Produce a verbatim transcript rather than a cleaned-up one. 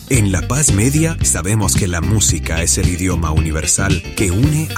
En La Paz Media sabemos que la música es el idioma universal que une